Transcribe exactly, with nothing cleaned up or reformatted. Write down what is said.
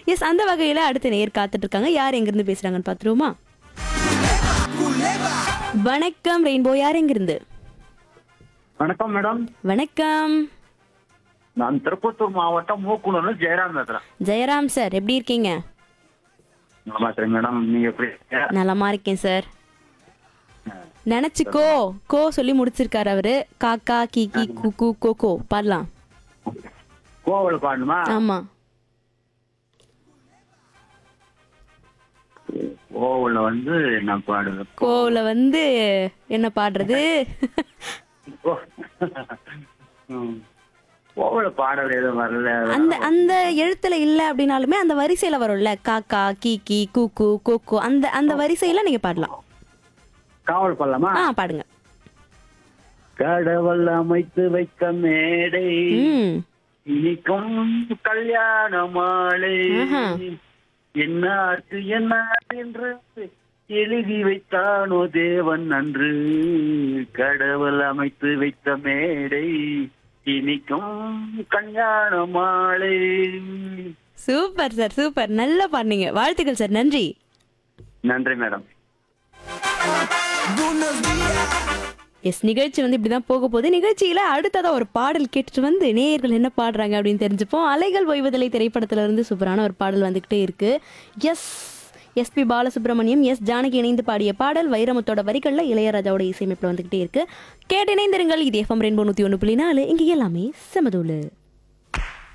S, அந்த வகையில அடுத்த நேர் காத்துட்டு இருக்காங்க. யார் எங்க இருந்து பேசுறாங்கன்னு பாத்துருவோமா? வணக்கம் ரெயின்போ, யார் எங்க இருந்து? வணக்கம் மேடம். வணக்கம். நான் திருப்பத்தூர் மாவட்டம் மூக்குனூர்ல ஜெயராம் பேசுறேன். ஜெயராம் சார், எப்படி இருக்கீங்க? நல்லா இருக்கேன் மேடம். நீங்க எப்படி இருக்கீங்க? நலமா இருக்கேன் சார். நினைச்சுக்கோ கோ சொல்லி முடிச்சிருக்காரு அவரு. காக்கா கீக்கி குக்கு கோகோ பாடலாம். கோவில் பாடணுமா? ஆமா. கோவில்ல வந்து என்ன பாடுது? கோவில வந்து என்ன பாடுறது? கோவில பாடல் எதுவும் வரல. அந்த அந்த எழுத்துல இல்ல அப்படின்னாலுமே அந்த வரிசையில வரும்ல, காக்கா கீக்கி கூக்கு கோகோ, அந்த அந்த வரிசையில நீங்க பாடலாம். காவல் பாடலாமா? ஆ பாடுங்க. கடவுள் அமைத்து வைத்த மேடை ம். இனிக்கும் கல்யாண மாலை ஆஹா. என்னார்க்கு என்ன என்று எழுதி வைத்தானோ தேவன் அன்று. கடவுள் அமைத்து வைத்த மேடை இனிக்கும் கல்யாண மாலை. சூப்பர் சார், சூப்பர், நல்லா பாடுனீங்க. வாழ்த்துக்கள் சார், நன்றி. நன்றி மேடம். எஸ், நிகழ்ச்சி வந்து இப்படிதான் போக போகுது. நிகழ்ச்சியில அடுத்ததா ஒரு பாடல் கேட்டுட்டு வந்து நேயர்கள் என்ன பாடுறாங்க அப்படின்னு தெரிஞ்சுப்போம். அலைகள் ஓய்வதில்லை திரைப்படத்துல இருந்து சூப்பரான ஒரு பாடல் வந்துகிட்டே இருக்கு. S, SP Balasubramaniam, S Janaki இணைந்து பாடிய பாடல். வைரமுத்தோட வரிகள்ல இளையராஜாவோட இசையமைப்புல வந்துகிட்டே இருக்கு. கேட்டு இணைந்திருங்கள். இது எஃப்எம் ரெயின்போ நூத்தி ஒன்று புள்ளி நாலு. இங்க எல்லாமே செமதூளு.